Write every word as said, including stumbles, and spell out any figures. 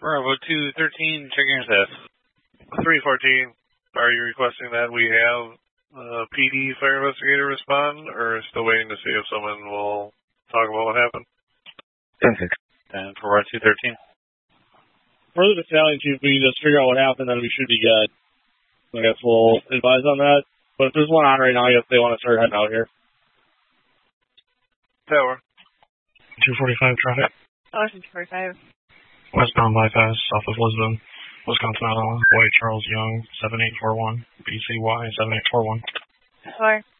Bravo two thirteen, checking your status. three fourteen, are you requesting that we have uh, P D fire investigator respond, or still waiting to see if someone will talk about what happened? ten six. And for two thirteen. For the battalion chief, we just figure out what happened, then we should be good. I guess we'll advise on that. But if there's one on right now, I guess they want to start heading out here. Tower. two forty-five traffic. Ocean two forty-five. Westbound bypass, south of Lisbon, Wisconsin, Iowa. White Charles Young, seven eight four one. B C Y, seven eight four one. Four.